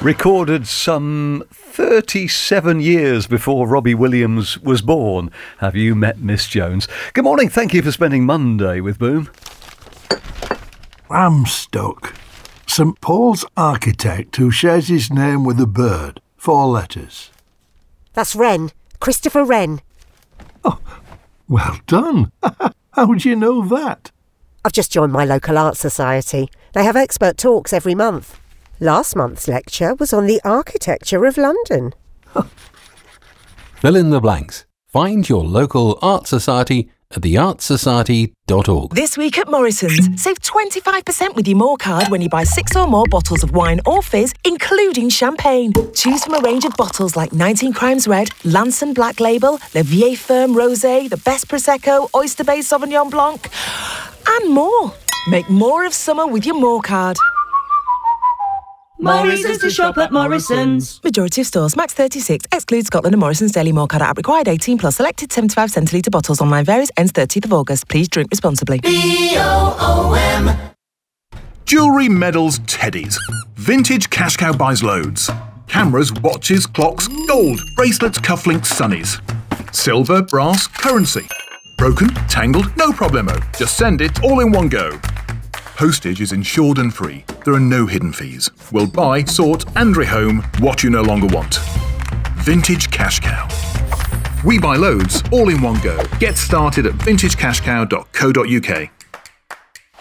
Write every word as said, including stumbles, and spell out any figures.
recorded some thirty-seven years before Robbie Williams was born. Have you met Miss Jones? Good morning, thank you for spending Monday with Boom. I'm stuck. St Paul's architect who shares his name with a bird. Four letters. That's Wren. Christopher Wren. Oh, well done. How do you know that? I've just joined my local art society. They have expert talks every month. Last month's lecture was on the architecture of London. Fill in the blanks. Find your local art society at the art society dot org. This week at Morrison's, save twenty-five percent with your More card when you buy six or more bottles of wine or fizz, including champagne. Choose from a range of bottles like nineteen Crimes Red, Lanson Black Label, Le Vieille Ferme Rosé, the Best Prosecco, Oyster Bay Sauvignon Blanc, and more. Make more of summer with your More card. More reasons to shop at Morrison's. Majority of stores, max thirty-six, excludes Scotland and Morrison's Daily More card app required eighteen plus, selected seventy-five centilitre bottles, online varies, ends thirtieth of August. Please drink responsibly. B O O M. Jewellery, medals, teddies. Vintage Cash Cow buys loads. Cameras, watches, clocks, gold, bracelets, cufflinks, sunnies. Silver, brass, currency. Broken, tangled, no problemo. Just send it all in one go. Postage is insured and free. There are no hidden fees. We'll buy, sort and rehome what you no longer want. Vintage Cash Cow. We buy loads all in one go. Get started at vintage cash cow dot co dot uk.